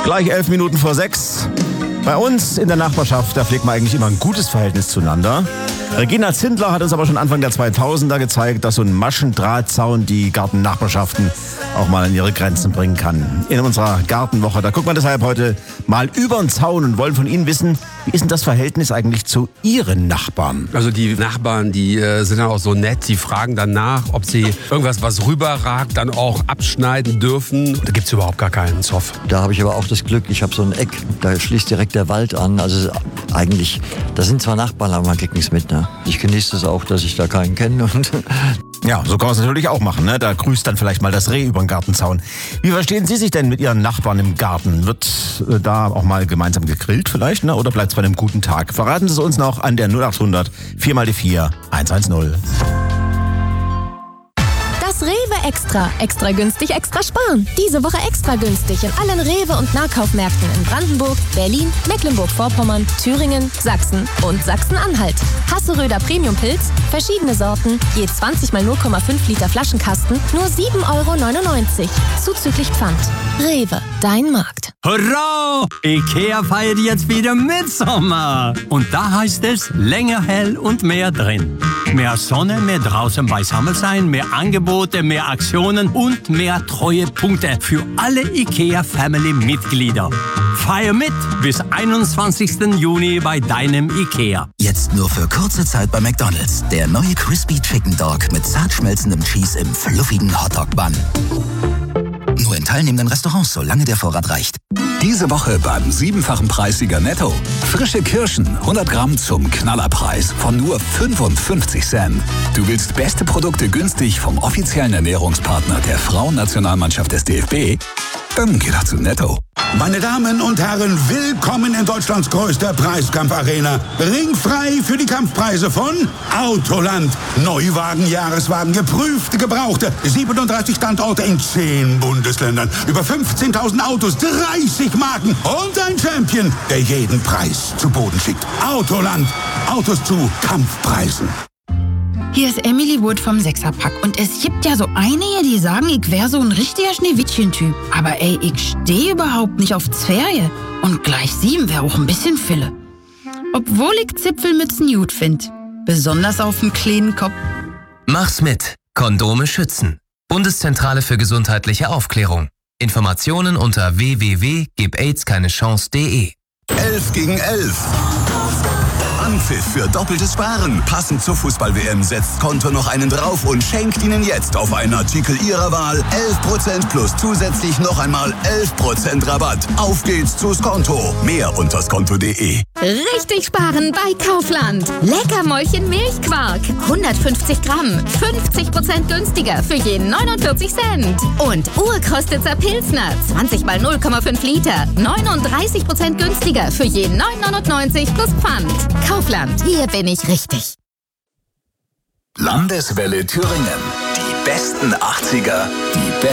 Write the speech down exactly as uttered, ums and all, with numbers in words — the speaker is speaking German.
Gleich elf Minuten vor sechs. Bei uns in der Nachbarschaft, da pflegt man eigentlich immer ein gutes Verhältnis zueinander. Regina Zindler hat uns aber schon Anfang der zweitausender gezeigt, dass so ein Maschendrahtzaun die Gartennachbarschaften auch mal an ihre Grenzen bringen kann. In unserer Gartenwoche, da gucken wir deshalb heute mal über den Zaun und wollen von Ihnen wissen, wie ist denn das Verhältnis eigentlich zu Ihren Nachbarn? Also die Nachbarn, die äh, sind dann auch so nett, die fragen dann nach, ob sie irgendwas, was rüberragt, dann auch abschneiden dürfen. Da gibt es überhaupt gar keinen Zoff. Da habe ich aber auch das Glück, ich habe so ein Eck, da schließt direkt der Wald an. Also eigentlich, da sind zwar Nachbarn, aber man kriegt nichts mit. Ne? Ich genieße es auch, dass ich da keinen kenne. Und ja, so kann man es natürlich auch machen. Ne? Da grüßt dann vielleicht mal das Reh über den Gartenzaun. Wie verstehen Sie sich denn mit Ihren Nachbarn im Garten? Wird äh, da auch mal gemeinsam gegrillt vielleicht? Ne? Oder bleibt es bei einem guten Tag? Verraten Sie es uns noch an der null acht hundert vier mal die vier eins eins null. Das Rewe Extra. Extra günstig, extra sparen. Diese Woche extra günstig in allen Rewe- und Nahkaufmärkten in Brandenburg, Berlin, Mecklenburg-Vorpommern, Thüringen, Sachsen und Sachsen-Anhalt. Hasseröder Premium-Pilz, verschiedene Sorten, je zwanzig mal null Komma fünf Liter Flaschenkasten, nur sieben Euro neunundneunzig. Zuzüglich Pfand. Rewe, dein Markt. Hurra! Ikea feiert jetzt wieder Mitsommer. Und da heißt es länger hell und mehr drin. Mehr Sonne, mehr draußen beisammen sein, mehr Angebote, mehr Aktionen und mehr Treuepunkte für alle Ikea-Family-Mitglieder. Feier mit bis einundzwanzigsten Juni bei deinem Ikea. Jetzt nur für kurze Zeit bei McDonald's. Der neue Crispy Chicken Dog mit zart schmelzendem Cheese im fluffigen Hotdog-Bun. Nur in teilnehmenden Restaurants, solange der Vorrat reicht. Diese Woche beim siebenfachen Preissieger Netto. Frische Kirschen, hundert Gramm zum Knallerpreis von nur fünfundfünfzig Cent. Du willst beste Produkte günstig vom offiziellen Ernährungspartner der Frauennationalmannschaft des D F B? Dann geh doch zu Netto. Meine Damen und Herren, willkommen in Deutschlands größter Preiskampfarena. Ringfrei für die Kampfpreise von Autoland. Neuwagen, Jahreswagen, geprüfte, gebrauchte. siebenunddreißig Standorte in zehn Bundesländern. Über fünfzehntausend Autos, dreißig Marken und ein Champion, der jeden Preis zu Boden schickt. Autoland. Autos zu Kampfpreisen. Hier ist Emily Wood vom Sechserpack und es gibt ja so einige, die sagen, ich wäre so ein richtiger Schneewittchen-Typ. Aber ey, ich stehe überhaupt nicht auf Zwerge. Und gleich sieben wäre auch ein bisschen Fille. Obwohl ich Zipfelmützen gut finde. Besonders auf dem kleinen Kopf. Mach's mit. Kondome schützen. Bundeszentrale für gesundheitliche Aufklärung. Informationen unter w w w punkt gib aids keine chance punkt de. elf gegen elf. Anpfiff für doppeltes Sparen. Passend zur Fußball-W M setzt Konto noch einen drauf und schenkt Ihnen jetzt auf einen Artikel Ihrer Wahl elf Prozent plus zusätzlich noch einmal elf Prozent Rabatt. Auf geht's zu Skonto. Mehr unter skonto punkt de. Richtig sparen bei Kaufland. Leckermäulchen Milchquark. hundertfünfzig Gramm. fünfzig Prozent günstiger für jeden neunundvierzig Cent. Und Urkostitzer Pilsner. zwanzig mal null Komma fünf Liter. neununddreißig Prozent günstiger für jeden neun neunundneunzig plus Pfand. Kaufland, hier bin ich richtig. Landeswelle Thüringen. Die besten achtziger, die besten